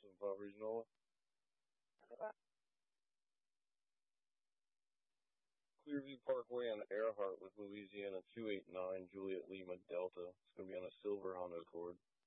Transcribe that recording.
775 Regional. Clearview Parkway on Earhart with Louisiana 289 Juliet Lima Delta. It's going to be on a silver Honda Accord.